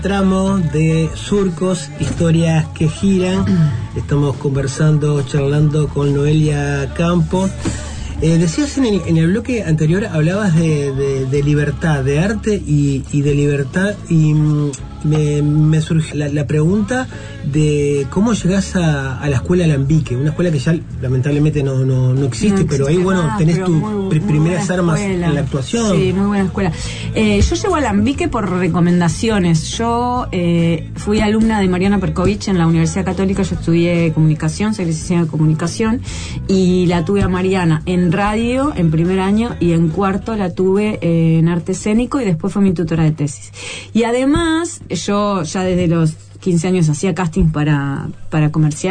Tramo de Surcos, historias que giran. Estamos conversando, charlando con Noelia Campo. Decías en el bloque anterior, hablabas de libertad, de arte y de libertad, y me surge la pregunta de cómo llegás a la escuela Alambique, una escuela que ya lamentablemente no existe, pero ahí tenés tus primeras armas en la actuación. Sí, muy buena escuela. Yo llego a Alambique por recomendaciones. Yo fui alumna de Mariana Perkovich en la Universidad Católica. Yo estudié comunicación, soy licenciada en comunicación, y la tuve a Mariana en radio en primer año, y en cuarto la tuve en arte escénico, y después fue mi tutora de tesis. Y además yo ya desde los 15 años hacía casting para comercial.